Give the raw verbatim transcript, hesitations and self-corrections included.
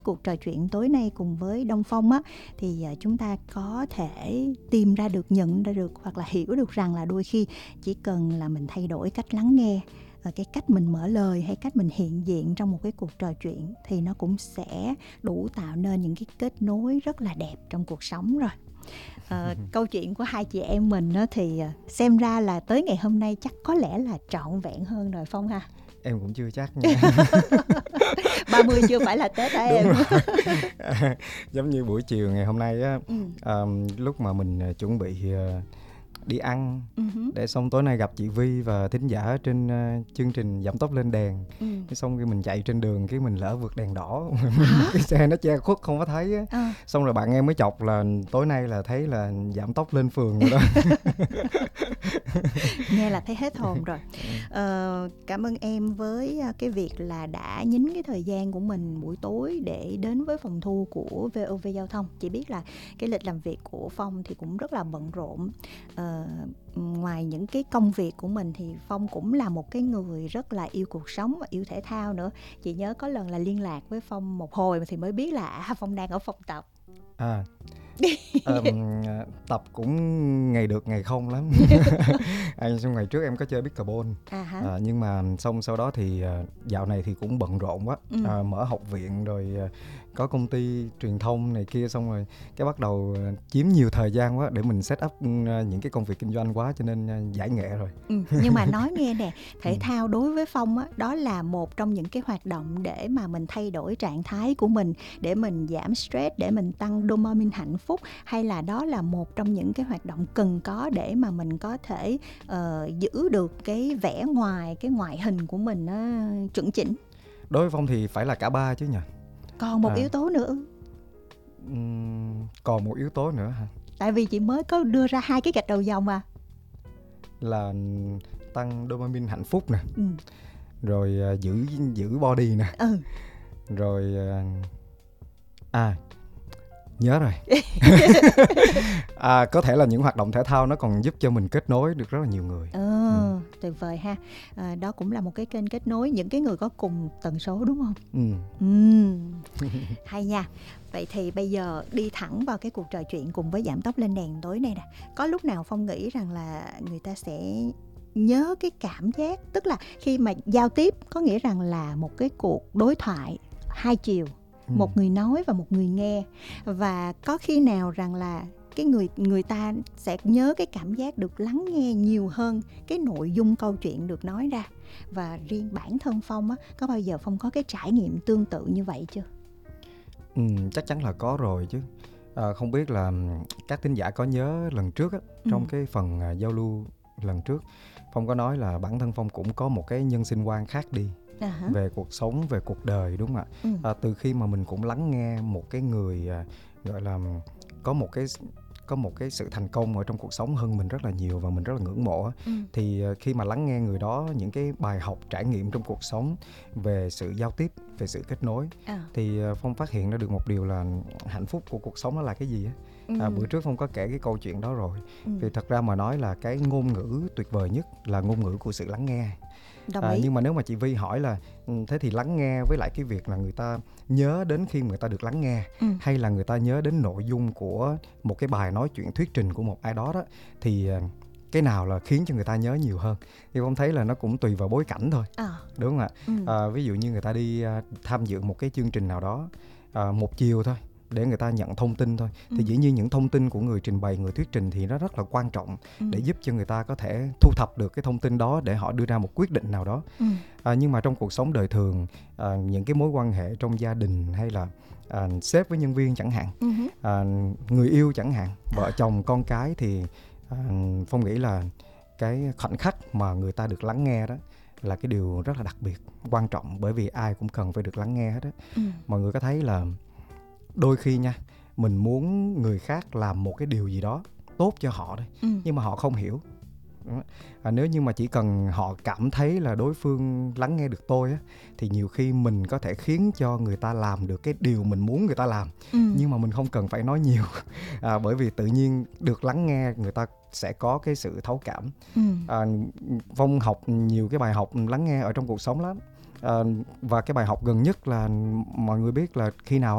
Cuộc trò chuyện tối nay cùng với Đông Phong á, thì à, chúng ta có thể tìm ra được, nhận ra được hoặc là hiểu được rằng là đôi khi chỉ cần là mình thay đổi cách lắng nghe, ờ, cái cách mình mở lời hay cách mình hiện diện trong một cái cuộc trò chuyện thì nó cũng sẽ đủ tạo nên những cái kết nối rất là đẹp trong cuộc sống rồi. Ờ, câu chuyện của hai chị em mình á, thì à, xem ra là tới ngày hôm nay chắc có lẽ là trọn vẹn hơn rồi Phong ha. Em cũng chưa chắc nha. ba mươi chưa phải là Tết hả Đúng em? rồi. Giống như buổi chiều ngày hôm nay á, Ừ. à, lúc mà mình à, chuẩn bị à, đi ăn Uh-huh. để xong tối nay gặp chị Vi và thính giả trên uh, chương trình Giảm Tốc Lên Đèn. Ừ. Cái xong khi mình chạy trên đường cái mình lỡ vượt đèn đỏ. Hả? Cái xe nó che khuất không có thấy á. Ờ. Xong rồi bạn em mới chọc là tối nay là thấy là giảm tốc lên phường rồi đó. Nghe là thấy hết hồn rồi. Ờ, cảm ơn em với cái việc là đã nhín cái thời gian của mình buổi tối để đến với phòng thu của vê o vê Giao thông. Chị biết là cái lịch làm việc của Phong thì cũng rất là bận rộn. Ờ, ngoài những cái công việc của mình thì Phong cũng là một cái người rất là yêu cuộc sống và yêu thể thao nữa. Chị nhớ có lần là liên lạc với Phong một hồi thì mới biết là à, Phong đang ở phòng tập. À, um, tập cũng ngày được ngày không lắm. À, xong ngày trước em có chơi pickleball, À hả? à, nhưng mà xong sau đó thì uh, dạo này thì cũng bận rộn quá. Ừ. À, mở học viện rồi uh, có công ty truyền thông này kia, xong rồi cái bắt đầu uh, chiếm nhiều thời gian quá để mình set up uh, những cái công việc kinh doanh quá, cho nên uh, giải nghệ rồi. Ừ, nhưng mà nói nghe nè, thể Ừ. thao đối với Phong á, đó là một trong những cái hoạt động để mà mình thay đổi trạng thái của mình, để mình giảm stress, để mình tăng dopamine hạnh phúc, hay là đó là một trong những cái hoạt động cần có để mà mình có thể uh, giữ được cái vẻ ngoài, cái ngoại hình của mình uh, chuẩn chỉnh? Đối với Phong thì phải là cả ba chứ nhỉ. Còn một À. yếu tố nữa. Uhm, còn một yếu tố nữa hả? Tại vì chị mới có đưa ra hai cái gạch đầu dòng à. Là tăng dopamine hạnh phúc nè. Ừ. Rồi uh, giữ giữ body nè. Ừ. Rồi uh, à nhớ rồi. À, có thể là những hoạt động thể thao nó còn giúp cho mình kết nối được rất là nhiều người. Ừ, ừ. Tuyệt vời ha. À, đó cũng là một cái kênh kết nối những cái người có cùng tần số, đúng không? Ừ. Ừ. Hay nha. Vậy thì bây giờ đi thẳng vào cái cuộc trò chuyện cùng với Giảm Tốc Lên Đèn tối nay nè. Có lúc nào Phong nghĩ rằng là người ta sẽ nhớ cái cảm giác, tức là khi mà giao tiếp có nghĩa rằng là một cái cuộc đối thoại hai chiều, Ừ. một người nói và một người nghe, và có khi nào rằng là cái người người ta sẽ nhớ cái cảm giác được lắng nghe nhiều hơn cái nội dung câu chuyện được nói ra? Và riêng bản thân Phong á, có bao giờ Phong có cái trải nghiệm tương tự như vậy chưa? Ừ, chắc chắn là có rồi chứ. À, không biết là các thính giả có nhớ lần trước á, trong Ừ. cái phần uh, giao lưu lần trước, Phong có nói là bản thân Phong cũng có một cái nhân sinh quan khác đi. À, về cuộc sống, về cuộc đời, đúng không ạ? Ừ. À, từ khi mà mình cũng lắng nghe một cái người à, gọi là có một cái có một cái sự thành công ở trong cuộc sống hơn mình rất là nhiều và mình rất là ngưỡng mộ, ừ. Thì uh, khi mà lắng nghe người đó những cái bài học trải nghiệm trong cuộc sống về sự giao tiếp, về sự kết nối, à. Thì uh, Phong phát hiện ra được một điều là hạnh phúc của cuộc sống đó là cái gì á. Ừ. À, bữa trước Phong có kể cái câu chuyện đó rồi. Ừ. Thì thật ra mà nói là cái ngôn ngữ tuyệt vời nhất là ngôn ngữ của sự lắng nghe. À, nhưng mà nếu mà chị Vi hỏi là thế thì lắng nghe với lại cái việc là người ta nhớ đến khi người ta được lắng nghe, ừ. hay là người ta nhớ đến nội dung của một cái bài nói chuyện thuyết trình của một ai đó đó, thì cái nào là khiến cho người ta nhớ nhiều hơn? Thì Phong thấy là nó cũng tùy vào bối cảnh thôi, à. Đúng không ạ? Ừ. À, ví dụ như người ta đi tham dự một cái chương trình nào đó à, một chiều thôi để người ta nhận thông tin thôi, ừ. Thì dĩ nhiên những thông tin của người trình bày, người thuyết trình thì nó rất là quan trọng, ừ. để giúp cho người ta có thể thu thập được cái thông tin đó để họ đưa ra một quyết định nào đó, ừ. à, nhưng mà trong cuộc sống đời thường, à, những cái mối quan hệ trong gia đình hay là à, sếp với nhân viên chẳng hạn, ừ. à, người yêu chẳng hạn, vợ chồng con cái, thì à, Phong nghĩ là cái khoảnh khắc mà người ta được lắng nghe đó là cái điều rất là đặc biệt, quan trọng, bởi vì ai cũng cần phải được lắng nghe hết á, ừ. Mọi người có thấy là đôi khi nha, mình muốn người khác làm một cái điều gì đó tốt cho họ thôi, ừ. nhưng mà họ không hiểu. À, nếu như mà chỉ cần họ cảm thấy là đối phương lắng nghe được tôi á, thì nhiều khi mình có thể khiến cho người ta làm được cái điều mình muốn người ta làm, ừ. nhưng mà mình không cần phải nói nhiều, à, bởi vì tự nhiên được lắng nghe người ta sẽ có cái sự thấu cảm. ừ. à, Phong học nhiều cái bài học lắng nghe ở trong cuộc sống lắm. À, và cái bài học gần nhất là mọi người biết là khi nào